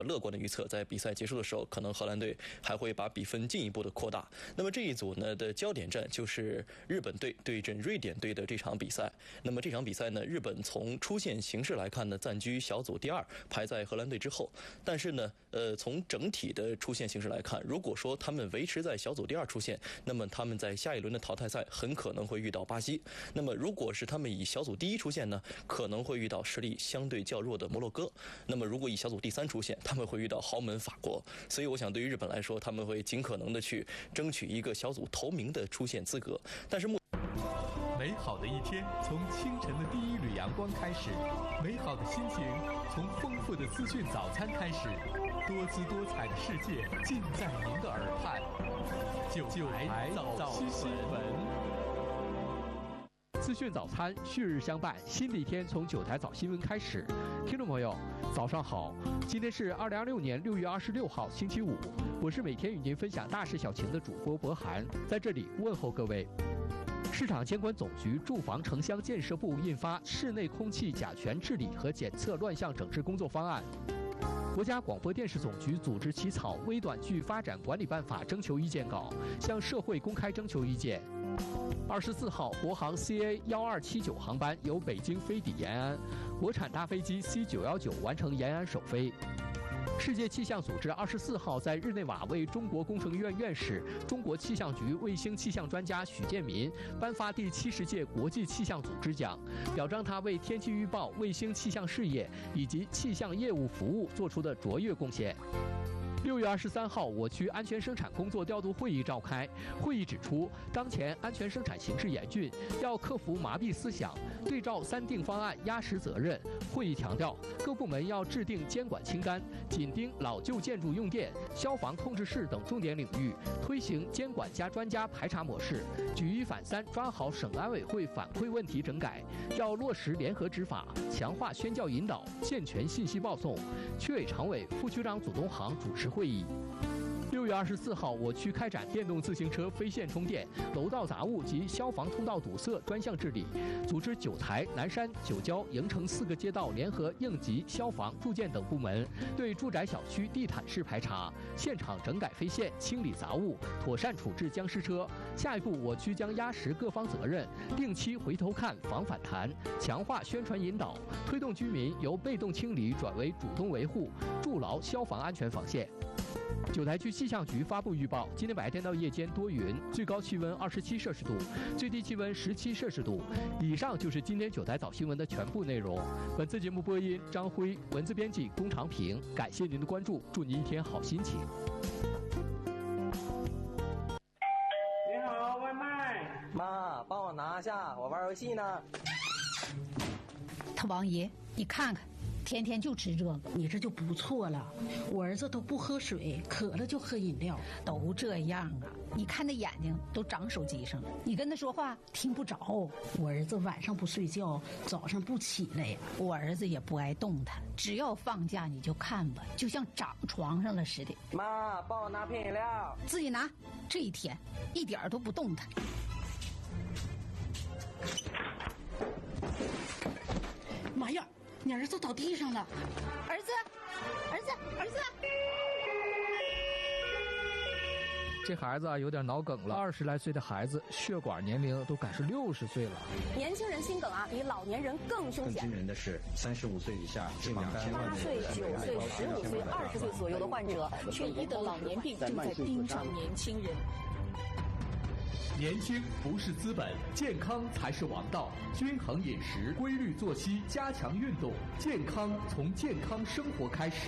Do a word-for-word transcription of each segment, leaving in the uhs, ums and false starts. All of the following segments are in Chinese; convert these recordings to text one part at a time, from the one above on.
乐观的预测，在比赛结束的时候，可能荷兰队还会把比分进一步的扩大。那么这一组呢的焦点战就是日本队对阵瑞典队的这场比赛。那么这场比赛呢，日本从出线形势来看呢，暂居小组第二，排在荷兰队之后。但是呢，呃，从整体的出线形势来看，如果说他们维持在小组第二出线，那么他们在下一轮的淘汰赛很可能会遇到巴西。那么如果是他们以小组第一出线呢，可能会遇到实力相对较弱的摩洛哥。那么如果以小组第三出线，他们会遇到豪门法国。所以我想对于日本来说，他们会尽可能的去争取一个小组头名的出线资格。但是目美好的一天从清晨的第一缕阳光开始，美好的心情从丰富的资讯早餐开始，多姿多彩的世界尽在您的耳畔。九台早新闻。资讯早餐，旭日相伴，新的一天从九台早新闻开始。听众朋友，早上好！今天是二零二六年六月二十六号，星期五。我是每天与您分享大事小情的主播博涵，在这里问候各位。市场监管总局住房城乡建设部印发《室内空气甲醛治理和检测乱象整治工作方案》。国家广播电视总局组织起草《微短剧发展管理办法》征求意见稿，向社会公开征求意见。二十四号，国航 C A 幺二七九航班由北京飞抵延安，国产大飞机 C 九一九完成延安首飞。世界气象组织二十四号在日内瓦为中国工程院院士、中国气象局卫星气象专家许建民颁发第七十届国际气象组织奖，表彰他为天气预报、卫星气象事业以及气象业务服务做出的卓越贡献。六月二十三号，我区安全生产工作调度会议召开。会议指出，当前安全生产形势严峻，要克服麻痹思想，对照三定方案压实责任。会议强调，各部门要制定监管清单，紧盯老旧建筑用电、消防控制室等重点领域，推行监管加专家排查模式，举一反三，抓好省安委会反馈问题整改。要落实联合执法，强化宣教引导，健全信息报送。区委常委、副区长祖东航主持会议。六月二十四号，我区开展电动自行车非线充电、楼道杂物及消防通道堵塞专项治理，组织九台、南山、九郊、营城四个街道联合应急、消防、住建等部门，对住宅小区地毯式排查，现场整改非线，清理杂物，妥善处置僵尸车。下一步，我区将压实各方责任，定期回头看、防反弹，强化宣传引导，推动居民由被动清理转为主动维护，筑牢消防安全防线。九台区气象局发布预报，今天白天到夜间多云，最高气温二十七摄氏度，最低气温十七摄氏度。以上就是今天九台早新闻的全部内容。本次节目播音张辉，文字编辑龚长平。感谢您的关注，祝您一天好心情。 你好，外卖。 妈，帮我拿下，我玩游戏呢。 他王爷，你看看。天天就吃这个， 你这就不错了。我儿子都不喝水，渴了就喝饮料， 都这样啊！你看那眼睛都长手机上了，你跟他说话听不着。 我儿子晚上不睡觉，早上不起来呀。 我儿子也不爱动弹，只要放假你就看吧，就像长床上了似的。 妈，帮我拿瓶饮料。 自己拿。这一天一点都不动弹。 妈呀！你儿子倒地上了， 儿子，儿子，儿子！ 这孩子啊有点脑梗了，二十来岁的孩子，血管年龄都赶是六十岁了。 年轻人心梗啊，比老年人更凶险。 更惊人的是，三十五岁以下近两千万八岁、九岁、十五岁、二十岁左右的患者，缺一的老年病正在盯上年轻人。 年轻不是资本，健康才是王道。均衡饮食，规律作息，加强运动，健康从健康生活开始。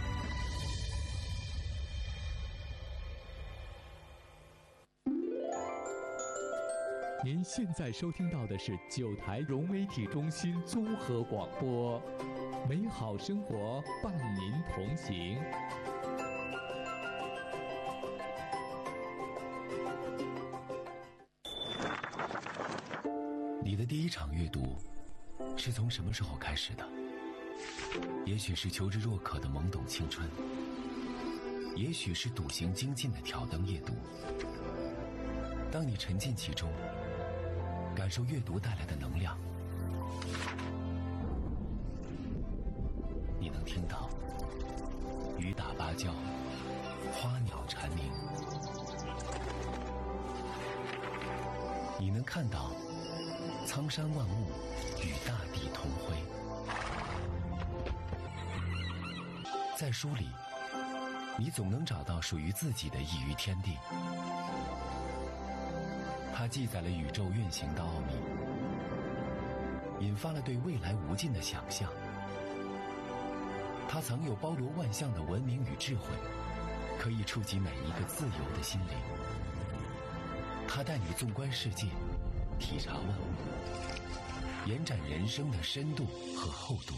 您现在收听到的是九台融媒体中心综合广播，美好生活伴您同行。 你的第一场阅读是从什么时候开始的？也许是求知若渴的懵懂青春，也许是笃行精进的挑灯夜读。当你沉浸其中，感受阅读带来的能量，你能听到与雨打芭蕉，花鸟蝉鸣。你能看到苍山万物与大地同辉。在书里，你总能找到属于自己的一隅天地。它记载了宇宙运行的奥秘，引发了对未来无尽的想象。它藏有包罗万象的文明与智慧，可以触及每一个自由的心灵。它带你纵观世界，体察万物，延展人生的深度和厚度。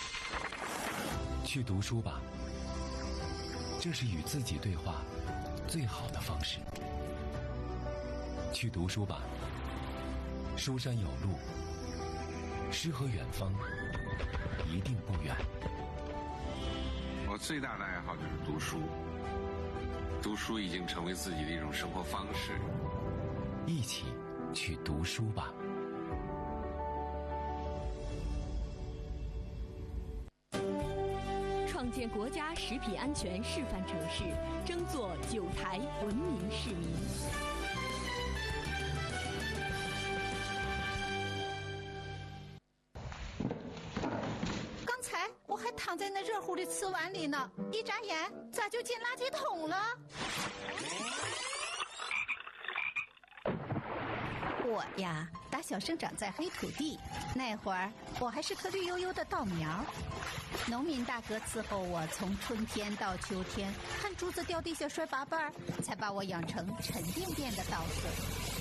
去读书吧，这是与自己对话最好的方式。去读书吧，书山有路，诗和远方一定不远。 我最大的爱好就是读书，读书已经成为自己的一种生活方式。 一起去读书吧。 创建国家食品安全示范城市，争做九台文明市民。 刚才我还躺在那热乎的瓷碗里呢，一眨眼咋就进垃圾桶了？我呀，打小生长在黑土地，那会儿我还是棵绿油油的稻苗。农民大哥伺候我从春天到秋天，看珠子掉地下摔八瓣，才把我养成沉甸甸的稻穗。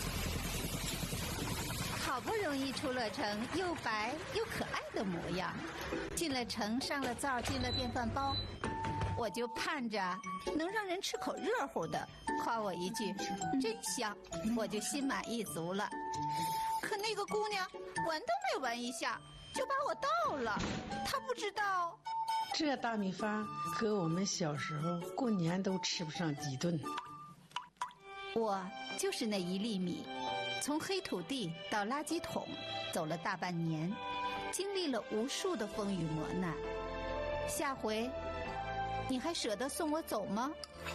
好不容易出了城，又白又可爱的模样。进了城，上了灶，进了电饭煲，我就盼着能让人吃口热乎的，夸我一句真香，我就心满意足了。可那个姑娘闻都没闻一下就把我倒了，她不知道这大米饭和我们小时候过年都吃不上几顿。 我就是那一粒米，从黑土地到垃圾桶走了大半年，经历了无数的风雨磨难。下回你还舍得送我走吗？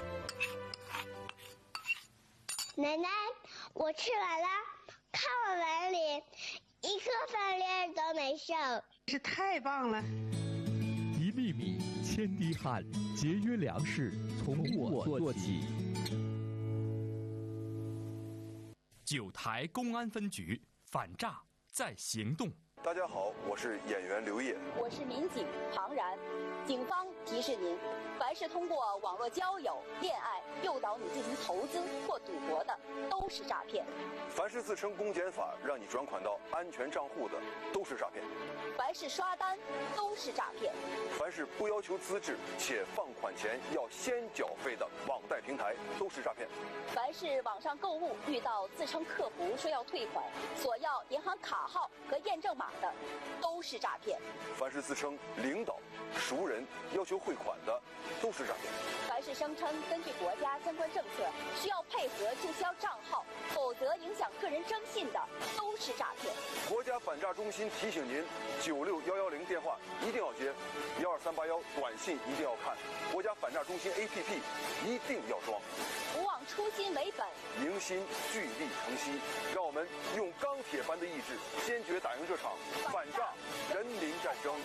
奶奶，我吃完了，看我碗里一个饭粒都没剩， 是太棒了。 一粒米，千滴汗，节约粮食，从我做起。 九台公安分局反诈在行动。 大家好，我是演员刘烨， 我是民警庞然。警方提示您，凡是通过网络交友、恋爱诱导你进行投资或赌博的，都是诈骗。 凡是自称公检法让你转款到安全账户的，都是诈骗。 凡是刷单，都是诈骗。 凡是不要求资质且放款前要先缴费的网贷平台，都是诈骗。 凡是网上购物遇到自称客服说要退款，索要银行卡号和验证码的，都是诈骗。 凡是自称领导、熟人要求汇款的，都是诈骗。 凡是声称根据国家相关政策需要配合注销账号，否则影响个人征信的，都是诈骗。 国家反诈中心提醒您：九六幺幺零电话一定要接，幺二三八幺短信一定要看，国家反诈中心 A P P 一定要装。 不忘初心为本， 凝心聚力成溪，让我们用钢铁般的意志，坚决打赢这场反诈人民战争。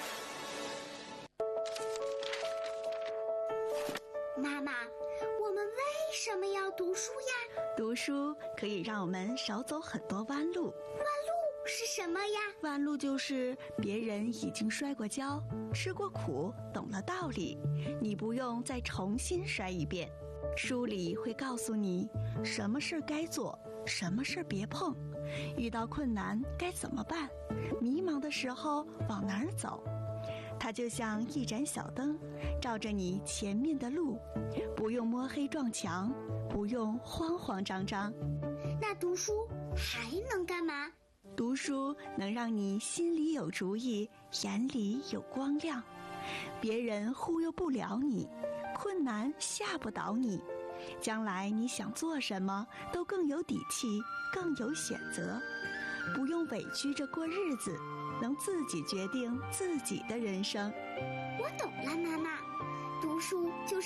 妈妈，我们为什么要读书呀？ 读书可以让我们少走很多弯路。弯路是什么呀？ 弯路就是别人已经摔过跤、吃过苦、懂了道理，你不用再重新摔一遍。书里会告诉你什么事该做，什么事别碰，遇到困难该怎么办，迷茫的时候往哪儿走。它就像一盏小灯，照着你前面的路，不用摸黑撞墙，不用慌慌张张。 那读书还能干嘛？ 读书能让你心里有主意，眼里有光亮，别人忽悠不了你，困难吓不倒你，将来你想做什么都更有底气，更有选择，不用委屈着过日子，能自己决定自己的人生。 我懂了，妈妈。 读书就是